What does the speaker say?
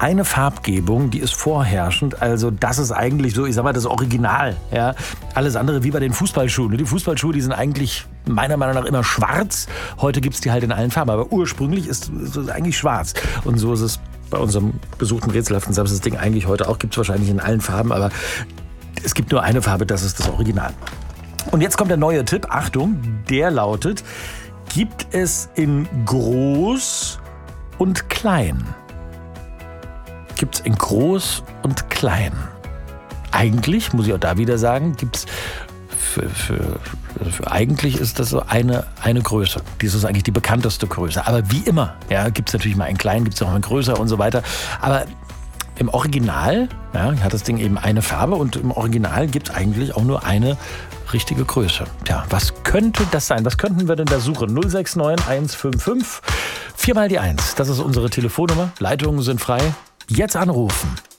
eine Farbgebung, die ist vorherrschend. Also das ist eigentlich so, ich sag mal, das Original. Ja? Alles andere wie bei den Fußballschuhen. Die Fußballschuhe, die sind eigentlich meiner Meinung nach immer schwarz. Heute gibt es die halt in allen Farben. Aber ursprünglich ist es eigentlich schwarz. Und so ist es bei unserem besuchten rätselhaften Samstagsding eigentlich heute auch. Gibt es wahrscheinlich in allen Farben. Aber es gibt nur eine Farbe, das ist das Original. Und jetzt kommt der neue Tipp. Achtung, der lautet: Gibt es in groß und klein? Gibt es in groß und klein? Eigentlich, muss ich auch da wieder sagen, gibt es eigentlich ist das so eine Größe. Das ist eigentlich die bekannteste Größe. Aber wie immer, ja, gibt es natürlich mal in klein, gibt es auch mal größer und so weiter. Aber im Original, ja, hat das Ding eben eine Farbe und im Original gibt es eigentlich auch nur eine richtige Größe. Tja, was könnte das sein? Was könnten wir denn da suchen? 069 155 4 mal die 1. Das ist unsere Telefonnummer. Leitungen sind frei. Jetzt anrufen.